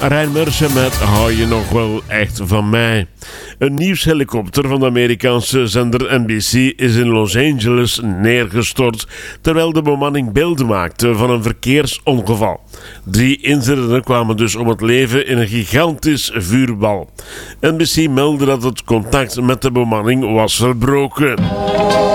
Rijnmersen met Hou je nog wel echt van mij? Een nieuwshelikopter van de Amerikaanse zender NBC is in Los Angeles neergestort terwijl de bemanning beelden maakte van een verkeersongeval. 3 inzittenden kwamen dus om het leven in een gigantisch vuurbal. NBC meldde dat het contact met de bemanning was verbroken.